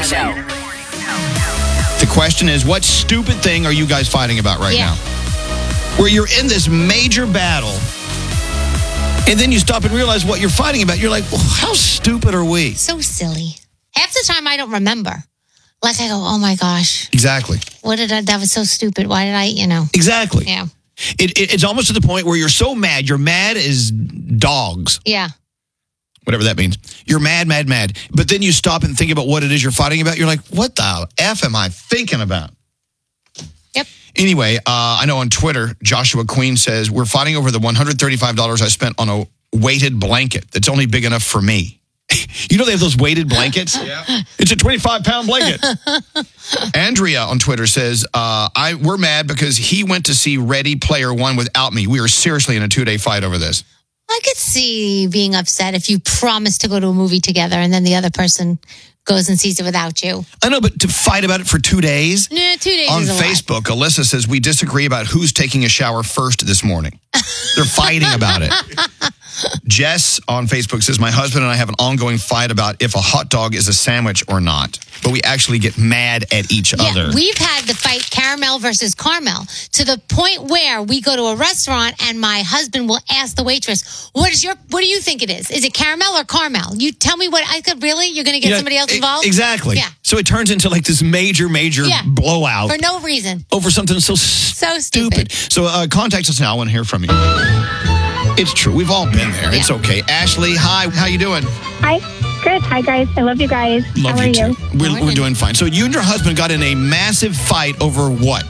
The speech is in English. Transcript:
Show. The question is, what stupid thing are you guys fighting about right now? Where you're in this major battle, and then you stop and realize what you're fighting about. You're like, well, how stupid are we? So silly. Half the time I don't remember. Like I go, oh my gosh. Exactly. That was so stupid. Why did I, Exactly. Yeah. It's almost to the point where you're so mad. You're mad as dogs. Yeah. Whatever that means. You're mad. But then you stop and think about what it is you're fighting about. You're like, what the F am I thinking about? Yep. Anyway, I know on Twitter, Joshua Queen says, we're fighting over the $135 I spent on a weighted blanket that's only big enough for me. You know they have those weighted blankets? Yeah. It's a 25-pound blanket. Andrea on Twitter says, we're mad because he went to see Ready Player One without me. We were seriously in a 2-day fight over this. I could see being upset if you promise to go to a movie together and then the other person goes and sees it without you. I know, but to fight about it for 2 days? No, 2 days On is a lot. Facebook, Alyssa says, we disagree about who's taking a shower first this morning. They're fighting about it. Jess on Facebook says, my husband and I have an ongoing fight about if a hot dog is a sandwich or not. But we actually get mad at each other. We've had the fight caramel versus caramel to the point where we go to a restaurant and my husband will ask the waitress, what do you think it is? Is it caramel or caramel? You tell me what I could really? You're going to get somebody else involved? Exactly. Yeah. So it turns into like this major blowout. For no reason. Over something so stupid. So contact us now. I want to hear from you. It's true. We've all been there. It's okay. Ashley, hi. How you doing? Hi. Good. Hi, guys. I love you guys. Love How are you too. you? We're doing fine. So you and your husband got in a massive fight over what?